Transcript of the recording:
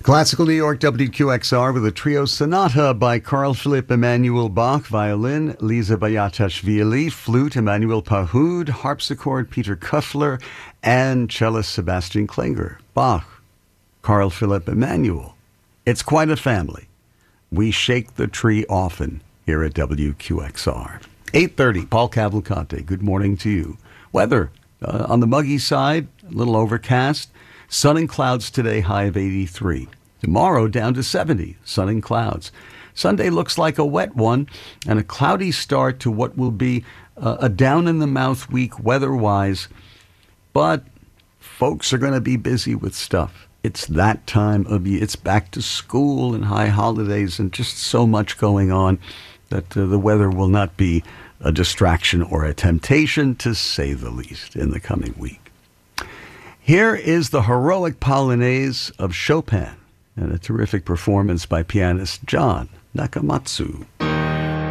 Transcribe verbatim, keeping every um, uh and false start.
Classical New York W Q X R with a trio sonata by Carl Philipp Emanuel Bach, violin, Liza Bayatashvili, flute, Emmanuel Pahud, harpsichord, Peter Kuffler, and cellist Sebastian Klinger. Bach, Carl Philipp Emanuel. It's quite a family. We shake the tree often here at W Q X R. eight thirty, Paul Cavalcante, good morning to you. Weather, uh, on the muggy side, a little overcast. Sun and clouds today, high of eighty-three. Tomorrow down to seventy, sun and clouds. Sunday looks like a wet one and a cloudy start to what will be uh, a down-in-the-mouth week weather-wise. But folks are going to be busy with stuff. It's that time of year. It's back to school and high holidays and just so much going on that uh, the weather will not be a distraction or a temptation, to say the least, in the coming week. Here is the heroic Polonaise of Chopin, and a terrific performance by pianist John Nakamatsu.